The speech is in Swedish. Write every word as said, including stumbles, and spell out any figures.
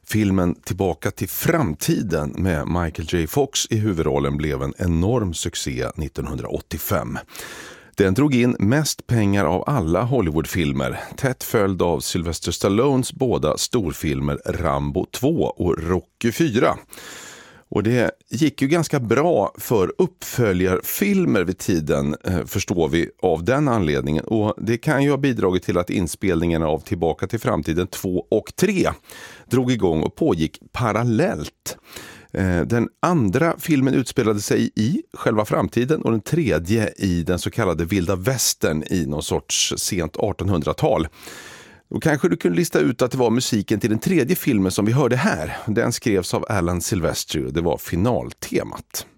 Filmen Tillbaka till framtiden med Michael J. Fox i huvudrollen blev en enorm succé nittonhundraåttiofem. Den drog in mest pengar av alla Hollywoodfilmer, tätt följd av Sylvester Stallones båda storfilmer Rambo två och Rocky fyra. Och det gick ju ganska bra för uppföljarfilmer vid tiden, förstår vi, av den anledningen. Och det kan ju ha bidragit till att inspelningarna av Tillbaka till framtiden två och tre drog igång och pågick parallellt. Den andra filmen utspelade sig i själva framtiden och den tredje i den så kallade vilda västern i någon sorts sent artonhundratal. Och kanske du kunde lista ut att det var musiken till den tredje filmen som vi hörde här. Den skrevs av Alan Silvestri och det var finaltemat.